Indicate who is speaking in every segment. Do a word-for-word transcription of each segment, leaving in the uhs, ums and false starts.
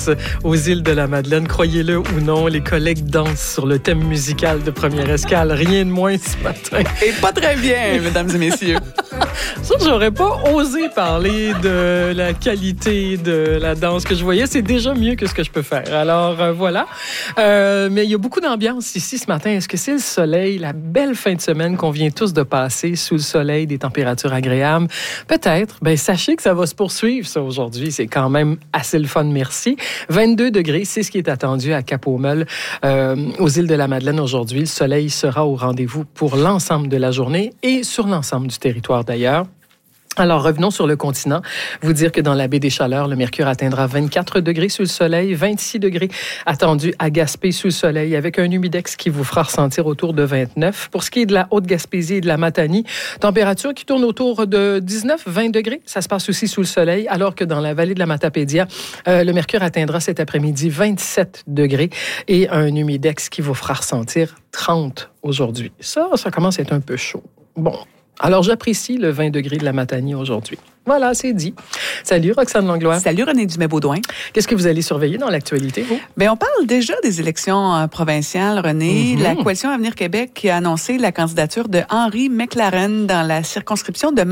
Speaker 1: danse aux îles de la Madeleine. Croyez-le ou non, les collègues dansent sur le thème musical de Première Escale. Rien de moins ce matin.
Speaker 2: Et pas très bien, mesdames et messieurs.
Speaker 1: Ça, j'aurais pas osé parler de la qualité de la danse que je voyais. C'est déjà mieux que ce que je peux faire. Alors, euh, voilà. Euh, mais il y a beaucoup d'ambiance ici ce matin. Est-ce que c'est le soleil, la belle fin de semaine qu'on vient tous de passer sous le soleil, des températures agréables? Peut-être. Ben, sachez que ça va se poursuivre, ça, aujourd'hui. C'est quand même assez le fun, merci. vingt-deux degrés, c'est ce qui est attendu à Cap-aux-Meules, euh, aux îles de la Madeleine aujourd'hui. Le soleil sera au rendez-vous pour l'ensemble de la journée et sur l'ensemble du territoire d'ailleurs. Alors, revenons sur le continent. Vous dire que dans la baie des Chaleurs, le mercure atteindra vingt-quatre degrés sous le soleil, vingt-six degrés attendus à Gaspé sous le soleil, avec un humidex qui vous fera ressentir autour de vingt-neuf. Pour ce qui est de la Haute-Gaspésie et de la Matanie, température qui tourne autour de dix-neuf vingt degrés. Ça se passe aussi sous le soleil, alors que dans la vallée de la Matapédia, euh, le mercure atteindra cet après-midi vingt-sept degrés et un humidex qui vous fera ressentir trente aujourd'hui. Ça, ça commence à être un peu chaud. Bon. Alors, j'apprécie le vingt degrés de la Matanie aujourd'hui. Voilà, c'est dit. Salut, Roxane Langlois.
Speaker 2: Salut, René Dumais-Baudouin.
Speaker 1: Qu'est-ce que vous allez surveiller dans l'actualité, vous?
Speaker 2: Bien, on parle déjà des élections euh, provinciales, René. Mm-hmm. La Coalition Avenir Québec qui a annoncé la candidature de Henry McLaren dans la circonscription de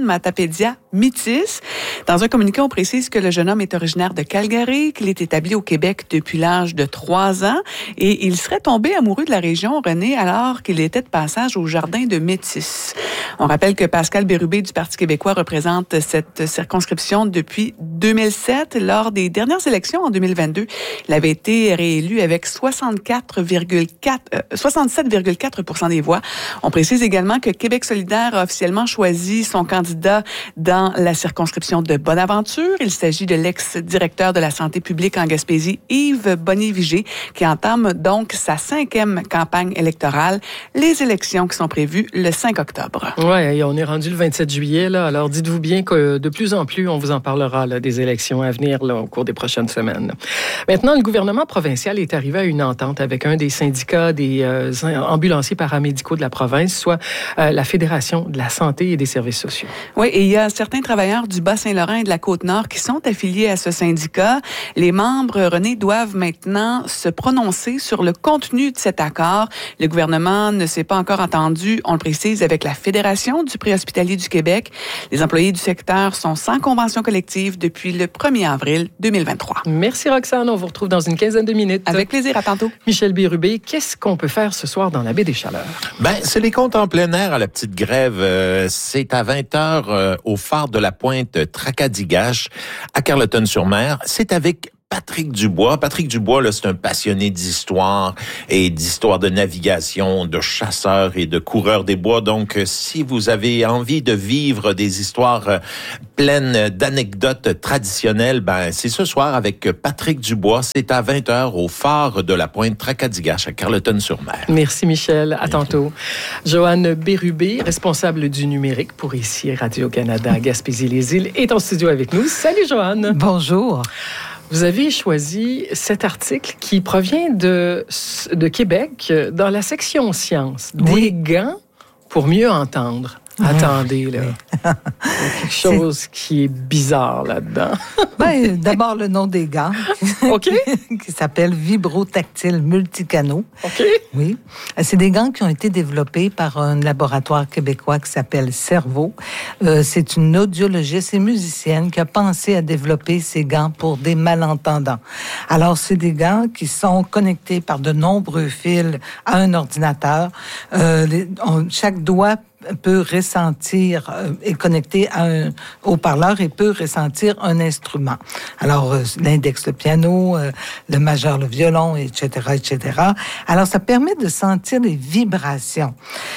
Speaker 2: Matane-Matapédia-Métis. Dans un communiqué, on précise que le jeune homme est originaire de Calgary, qu'il est établi au Québec depuis l'âge de trois ans et il serait tombé amoureux de la région, René, alors qu'il était de passage au jardin de Métis. On rappelle que Pascal Bérubé du Parti québécois représente cette circonscription depuis deux mille sept. Lors des dernières élections en deux mille vingt-deux, il avait été réélu avec soixante-quatre virgule quatre, euh, soixante-sept virgule quatre pour cent des voix. On précise également que Québec solidaire a officiellement choisi son candidat dans la circonscription de Bonaventure. Il s'agit de l'ex-directeur de la santé publique en Gaspésie, Yves Bonnier-Vigé, qui entame donc sa cinquième campagne électorale. Les élections qui sont prévues le cinq octobre.
Speaker 1: Oui, on est rendu le vingt-sept juillet, là. Alors, dites-vous bien que de plus en plus, on vous en parlera là, des élections à venir là, au cours des prochaines semaines. Maintenant, le gouvernement provincial est arrivé à une entente avec un des syndicats des euh, ambulanciers paramédicaux de la province, soit euh, la Fédération de la santé et des services sociaux.
Speaker 2: Oui, et il y a certains travailleurs du Bas-Saint-Laurent et de la Côte-Nord qui sont affiliés à ce syndicat. Les membres, René, doivent maintenant se prononcer sur le contenu de cet accord. Le gouvernement ne s'est pas encore entendu, on le précise, avec la Fédération du préhospitalier du Québec. Les employés du secteur sont sans convention collective depuis le premier avril deux mille vingt-trois.
Speaker 1: Merci Roxane, on vous retrouve dans une quinzaine de minutes.
Speaker 2: Avec plaisir, à tantôt.
Speaker 1: Michel Bérubé, qu'est-ce qu'on peut faire ce soir dans la baie des Chaleurs?
Speaker 3: Ben, c'est les comptes en plein air à la petite grève. Euh, c'est à vingt heures euh, au phare de la Pointe Tracadie-Gache à Carleton-sur-Mer. C'est avec Patrick Dubois. Patrick Dubois, là, c'est un passionné d'histoire et d'histoire de navigation, de chasseurs et de coureurs des bois. Donc, si vous avez envie de vivre des histoires pleines d'anecdotes traditionnelles, ben, c'est ce soir avec Patrick Dubois. C'est à vingt heures au phare de la Pointe Tracadie-Gache à Carleton-sur-Mer.
Speaker 1: Merci Michel. À tantôt. Joanne Bérubé, responsable du numérique pour ici Radio-Canada, Gaspésie-les-Îles, est en studio avec nous. Salut Joanne.
Speaker 4: Bonjour.
Speaker 1: Vous avez choisi cet article qui provient de, de Québec dans la section sciences. Des oui. gants pour mieux entendre. Mmh. Attendez, là. Oui. Il y a quelque chose c'est... qui est bizarre là-dedans.
Speaker 4: Ben, d'abord, le nom des gants.
Speaker 1: OK.
Speaker 4: Qui s'appelle Vibrotactile Multicanaux.
Speaker 1: OK.
Speaker 4: Oui. C'est des gants qui ont été développés par un laboratoire québécois qui s'appelle Cerveau. Euh, c'est une audiologiste et musicienne qui a pensé à développer ces gants pour des malentendants. Alors, c'est des gants qui sont connectés par de nombreux fils à un ordinateur. Euh, les, on, chaque doigt peut ressentir, euh, est connecté à un haut-parleur et peut ressentir un instrument. Alors, euh, l'index, le piano, euh, le majeur, le violon, et cetera, et cetera. Alors, ça permet de sentir les vibrations.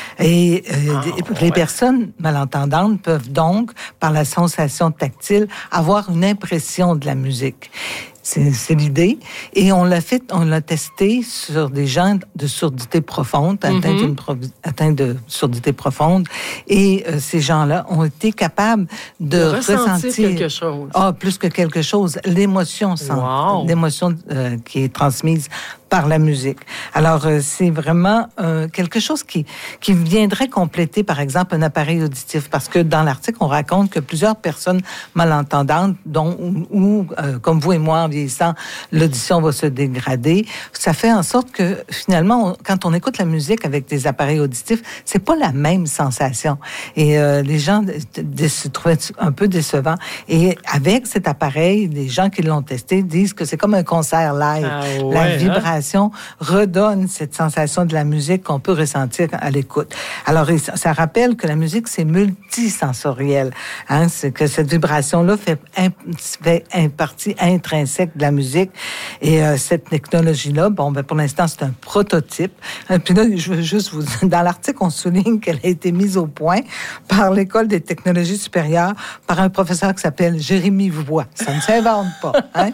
Speaker 4: Et euh, ah, les ouais. personnes malentendantes peuvent donc, par la sensation tactile, avoir une impression de la musique. C'est, c'est l'idée. Et on l'a fait, on l'a testé sur des gens de surdité profonde, atteints, mm-hmm. d'une pro, atteints de surdité profonde. Et euh, ces gens-là ont été capables de, de ressentir, ressentir
Speaker 1: quelque chose.
Speaker 4: Ah, plus que quelque chose. L'émotion, wow. l'émotion euh, qui est transmise par la musique. Alors, euh, c'est vraiment euh, quelque chose qui, qui viendrait compléter, par exemple, un appareil auditif, parce que dans l'article, on raconte que plusieurs personnes malentendantes, dont, ou, ou euh, comme vous et moi, en vieillissant, l'audition va se dégrader, ça fait en sorte que, finalement, on, quand on écoute la musique avec des appareils auditifs, c'est pas la même sensation. Et euh, les gens se trouvaient un peu décevants. Et avec cet appareil, les gens qui l'ont testé disent que c'est comme un concert live.
Speaker 1: Ah ouais,
Speaker 4: la vibration
Speaker 1: hein?
Speaker 4: redonne cette sensation de la musique qu'on peut ressentir à l'écoute. Alors, ça rappelle que la musique, c'est multisensoriel. Hein? C'est que cette vibration-là fait, fait un partie intrinsèque de la musique. Et euh, cette technologie-là, bon, ben, pour l'instant, c'est un prototype. Et puis là, je veux juste vous... Dans l'article, on souligne qu'elle a été mise au point par l'École des technologies supérieures par un professeur qui s'appelle Jérémy Voix. Ça ne s'invente pas, hein?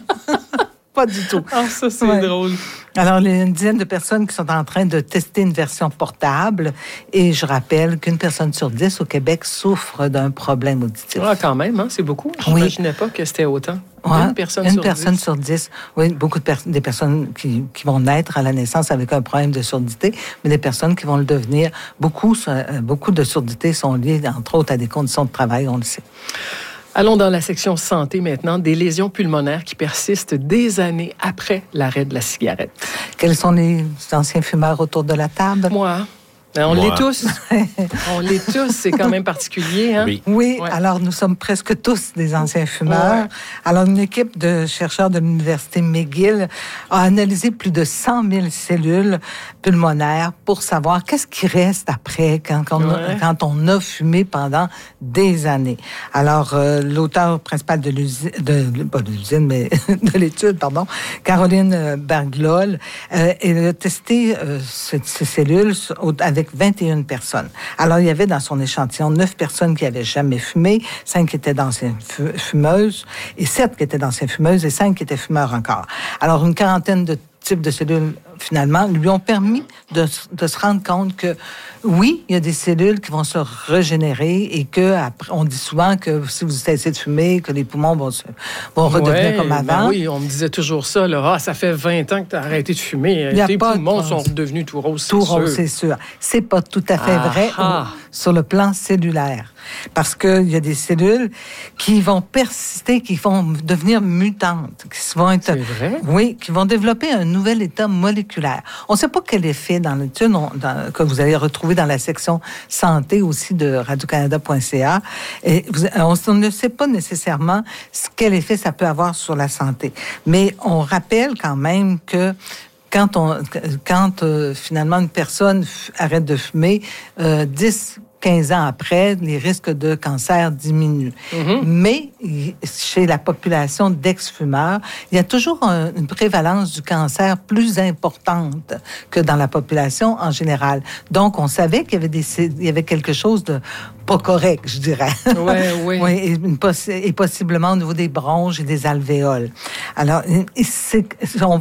Speaker 4: Pas du tout.
Speaker 1: Ah, ça, c'est
Speaker 4: ouais.
Speaker 1: drôle.
Speaker 4: Alors, il y a une dizaine de personnes qui sont en train de tester une version portable. Et je rappelle qu'une personne sur dix au Québec souffre d'un problème auditif.
Speaker 1: Ah, quand même, hein? C'est beaucoup. Je
Speaker 4: Oui.
Speaker 1: n'imaginais pas que c'était autant.
Speaker 4: Ouais,
Speaker 1: une personne,
Speaker 4: une
Speaker 1: sur,
Speaker 4: personne
Speaker 1: dix.
Speaker 4: sur dix. Oui, beaucoup de personnes, des personnes qui, qui vont naître à la naissance avec un problème de surdité, mais des personnes qui vont le devenir. Beaucoup, beaucoup de surdités sont liées, entre autres, à des conditions de travail, on le sait.
Speaker 1: Allons dans la section santé maintenant, des lésions pulmonaires qui persistent des années après l'arrêt de la cigarette.
Speaker 4: Quels sont les anciens fumeurs autour de la table?
Speaker 1: Moi, on
Speaker 3: Moi.
Speaker 1: l'est tous. On l'est tous, c'est quand même particulier. Hein?
Speaker 3: Oui.
Speaker 4: Oui,
Speaker 1: Ouais.
Speaker 4: alors nous sommes presque tous des anciens fumeurs.
Speaker 1: Ouais.
Speaker 4: Alors, une équipe de chercheurs de l'Université McGill a analysé plus de cent mille cellules pulmonaires pour savoir qu'est-ce qui reste après quand, quand,
Speaker 1: Ouais.
Speaker 4: on, quand on a fumé pendant des années. Alors, euh, l'auteur principal de l'usine, de, pas de l'usine, mais de l'étude, pardon, Caroline Berglol, euh, elle a testé euh, ce, ces cellules avec vingt et une personnes. Alors, il y avait dans son échantillon neuf personnes qui n'avaient jamais fumé, cinq qui étaient d'anciennes fumeuses, et sept qui étaient d'anciennes fumeuses, et cinq qui étaient fumeurs encore. Alors, une quarantaine de types de cellules, finalement, lui ont permis de, de se rendre compte que, oui, il y a des cellules qui vont se régénérer et que, après, on dit souvent que si vous cessez de fumer, que les poumons vont, se, vont redevenir
Speaker 1: Ouais,
Speaker 4: comme avant.
Speaker 1: Ben oui, on me disait toujours ça. Là. Ah, ça fait vingt ans que tu as arrêté de fumer.
Speaker 4: Il y a
Speaker 1: Tes
Speaker 4: pas de
Speaker 1: poumons
Speaker 4: trans-
Speaker 1: sont redevenus tout roses,
Speaker 4: Tout
Speaker 1: c'est
Speaker 4: rose,
Speaker 1: sûr.
Speaker 4: c'est sûr. C'est pas tout à fait
Speaker 1: Ah,
Speaker 4: vrai
Speaker 1: ah.
Speaker 4: au- sur le plan cellulaire. Parce qu'il y a des cellules qui vont persister, qui vont devenir mutantes, qui vont être...
Speaker 1: C'est vrai?
Speaker 4: Oui, qui vont développer un nouvel état moléculaire. On ne sait pas quel effet dans l'étude on- dans- que vous allez retrouver dans la section santé aussi de radio canada point c a. Et vous- on, on ne sait pas nécessairement quel effet ça peut avoir sur la santé. Mais on rappelle quand même que quand, on, quand euh, finalement une personne f- arrête de fumer, euh, dix quinze ans après, les risques de cancer diminuent.
Speaker 1: Mm-hmm.
Speaker 4: Mais chez la population d'ex-fumeurs, il y a toujours un, une prévalence du cancer plus importante que dans la population en général. Donc, on savait qu'il y avait, des, il y avait quelque chose de pas correct, je dirais.
Speaker 1: Oui, oui.
Speaker 4: Oui, et, une possi- et possiblement au niveau des bronches et des alvéoles. Alors, c'est, on